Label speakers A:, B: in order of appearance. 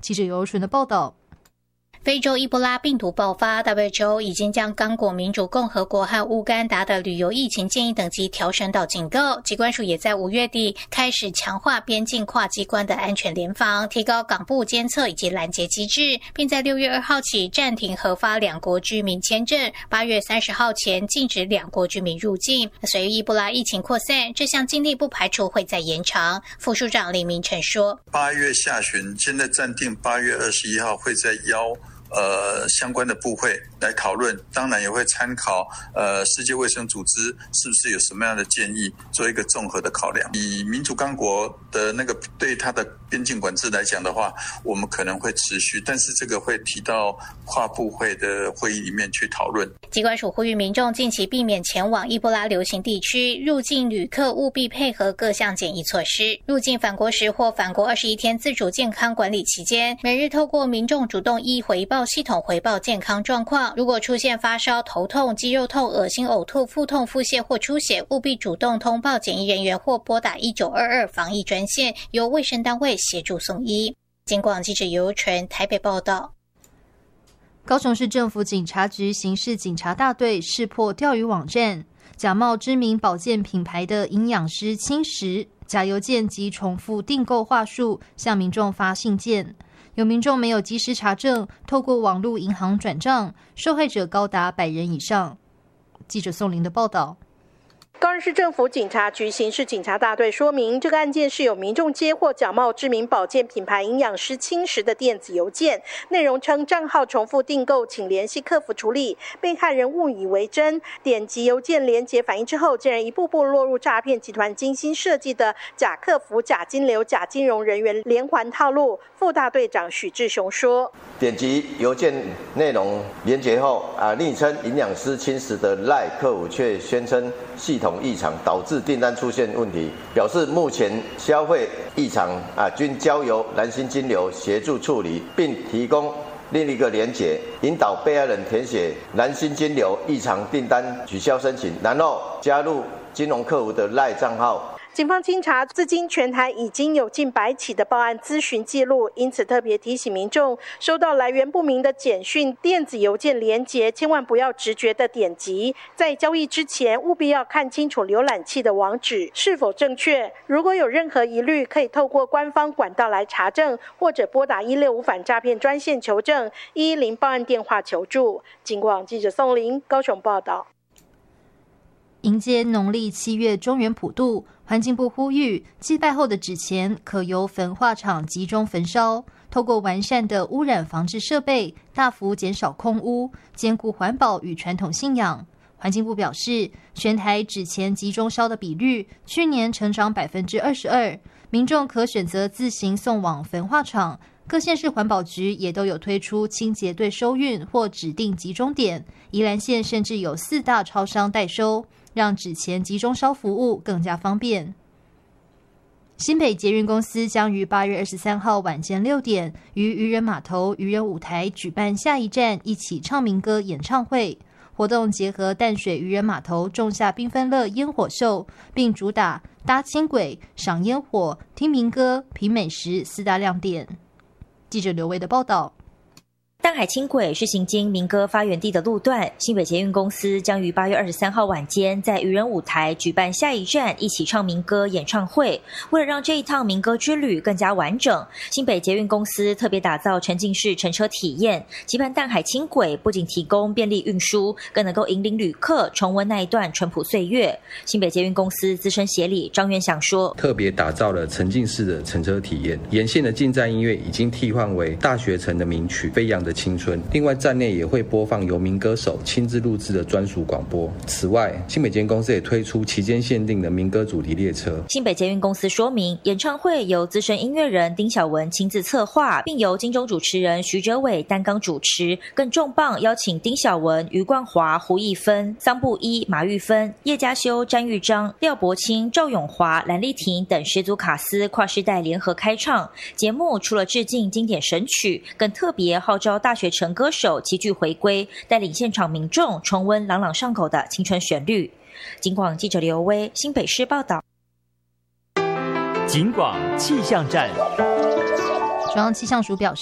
A: 记者尤纯的报道。
B: 非洲伊波拉病毒爆发 ，WHO 已经将刚果民主共和国和乌干达的旅游疫情建议等级调升到警告。疾管署也在5月底开始强化边境跨机关的安全联防，提高港部监测以及拦截机制，并在6月2号起暂停核发两国居民签证，8月30号前禁止两国居民入境。随伊波拉疫情扩散，这项禁令不排除会再延长。副署长李明成说
C: ：8月下旬，现在暂定8月21号会再邀相关的部会来讨论，当然也会参考世界卫生组织是不是有什么样的建议，做一个综合的考量。以民主刚果的那个对它的边境管制来讲的话，我们可能会持续，但是这个会提到跨部会的会议里面去讨论。
B: 疾管署呼吁民众近期避免前往伊波拉流行地区，入境旅客务必配合各项检疫措施。入境返国时或返国21天自主健康管理期间，每日透过民众主动回报系统回报健康状况，如果出现发烧、头痛、肌肉痛、恶心、呕吐、腹痛、腹泻或出血，务必主动通报检疫人员或拨打1922防疫专线，由卫生单位协助送医。警广记者尤纯台北报道。
A: 高雄市政府警察局刑事警察大队识破钓鱼网站，假冒知名保健品牌的营养师轻食、假邮件及重复订购话术，向民众发信件。有民众没有及时查证，透过网络银行转账，受害者高达100人以上。记者宋玲的报道。
D: 高雄市政府警察局刑事警察大队说明，这个案件是有民众接获假冒知名保健品牌营养师轻食的电子邮件，内容称账号重复订购，请联系客服处理。被害人误以为真，点击邮件连结反应之后，竟然一步步落入诈骗集团精心设计的假客服、假金流、假金融人员连环套路。副大队长许志雄说：
E: 点击邮件内容连结后，昵称营养师轻食的赖客服却宣称系统异常，导致订单出现问题，表示目前消费异常均交由蓝星金流协助处理，并提供另一个连结，引导被害人填写蓝星金流异常订单取消申请，然后加入金融客服的赖账号。
D: 警方经查，至今全台已经有近100起的报案咨询记录，因此特别提醒民众，收到来源不明的简讯、电子邮件连结，千万不要直觉的点击。在交易之前，务必要看清楚浏览器的网址是否正确。如果有任何疑虑，可以透过官方管道来查证，或者拨打165反诈骗专线求证，110报案电话求助。警广记者宋玲高雄报道。
A: 迎接农历7月中元普渡，环境部呼吁，祭拜后的纸钱可由焚化厂集中焚烧，透过完善的污染防治设备，大幅减少空污，兼顾环保与传统信仰。环境部表示，全台纸钱集中烧的比率去年成长22%，民众可选择自行送往焚化厂。各县市环保局也都有推出清洁队收运或指定集中点，宜兰县甚至有4大超商代收，让纸钱集中烧服务更加方便。新北捷运公司将于8月23号晚间6点于渔人码头渔人舞台举办下一站一起唱民歌演唱会，活动结合淡水渔人码头仲夏缤纷乐烟火秀，并主打搭轻轨、赏烟火、听民歌、品美食4大亮点。记者刘维的报道。
F: 淡海轻轨是行经民歌发源地的路段，新北捷运公司将于8月23号晚间在渔人舞台举办下一站一起唱民歌演唱会。为了让这一趟民歌之旅更加完整，新北捷运公司特别打造沉浸式乘车体验，期盼淡海轻轨不仅提供便利运输，更能够引领旅客重温那一段淳朴岁月。新北捷运公司资深协理张元祥说，
G: 特别打造了沉浸式的乘车体验，沿线的进站音乐已经替换为大学城的名曲《飞扬的青春》，另外站内也会播放由民歌手亲自录制的专属广播。此外，新北捷运公司也推出期间限定的民歌主题列车。
F: 新北捷运公司说明，演唱会由资深音乐人丁晓文亲自策划，并由金钟主持人徐哲伟担纲主持，更重磅邀请丁晓文、余冠华、胡一芬、桑布依、马玉芬、叶嘉修、詹玉章、廖柏清、赵永华、蓝丽婷等10组卡司跨世代联合开唱。节目除了致敬经典神曲，更特别号召大学城歌手齐聚回归，带领现场民众重温朗朗上口的青春旋律。警广记者刘威新北市报道。
H: 警广气象站，
A: 中央气象署表示，